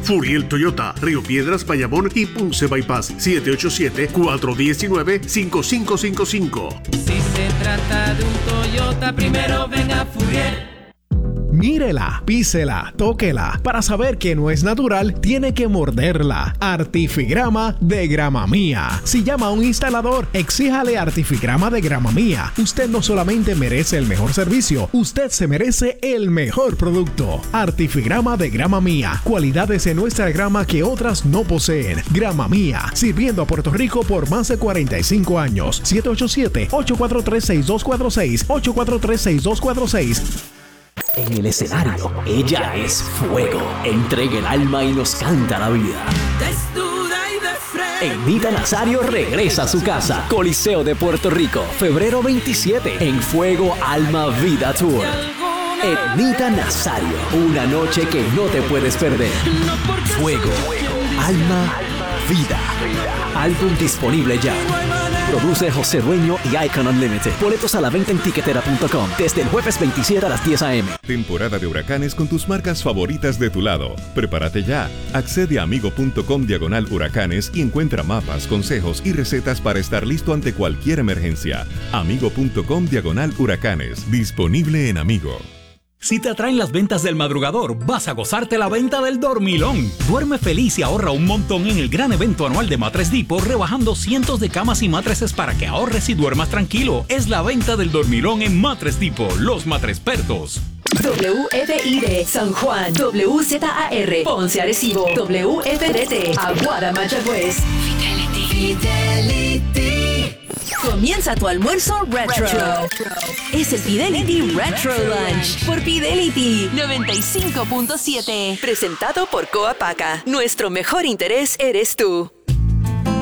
Furiel Toyota, Río Piedras, Bayamón y Ponce Bypass. 787-419-5555. Si se trata de un Toyota, primero ven a Furiel. Mírela, písela, tóquela. Para saber que no es natural, tiene que morderla. Artifigrama de Grama Mía. Si llama a un instalador, exíjale Artifigrama de Grama Mía. Usted no solamente merece el mejor servicio, usted se merece el mejor producto. Artifigrama de Grama Mía. Cualidades en nuestra grama que otras no poseen. Grama Mía, sirviendo a Puerto Rico por más de 45 años. 787-843-6246. 843-6246. En el escenario, ella es fuego. Entrega el alma y nos canta la vida. Desnuda y de frente. Ednita Nazario regresa a su casa. Coliseo de Puerto Rico, febrero 27. En Fuego, Alma, Vida Tour. Ednita Nazario. Una noche que no te puedes perder. Fuego, Alma, Vida. Álbum disponible ya. Produce José Dueño y Icon Unlimited. Boletos a la venta en tiquetera.com desde el jueves 27 a las 10 a.m. Temporada de huracanes con tus marcas favoritas de tu lado. Prepárate ya. Accede a amigo.com/huracanes y encuentra mapas, consejos y recetas para estar listo ante cualquier emergencia. Amigo.com/huracanes. Disponible en Amigo. Si te atraen las ventas del madrugador, vas a gozarte la venta del dormilón. Duerme feliz y ahorra un montón en el gran evento anual de Matres Depot, rebajando cientos de camas y matres para que ahorres y duermas tranquilo. Es la venta del dormilón en Matres Depot, los matrespertos. WFID San Juan, WZAR Ponce Arecibo, WFDT Aguada Mayagüez. Fidelity. Comienza tu almuerzo retro. Es el Fidelity Retro Lunch por Fidelity 95.7. Presentado por Coapaca. Nuestro mejor interés eres tú.